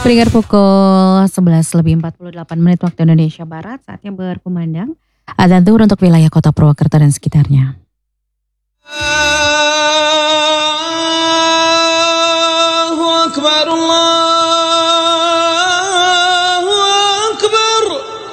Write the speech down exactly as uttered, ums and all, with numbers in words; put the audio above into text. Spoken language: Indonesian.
Trigger pukul sebelas lebih empat puluh delapan menit waktu Indonesia Barat. Saatnya berkumandang adzan zuhur untuk wilayah kota Purwakarta dan sekitarnya. Allahu Akbar, Allah.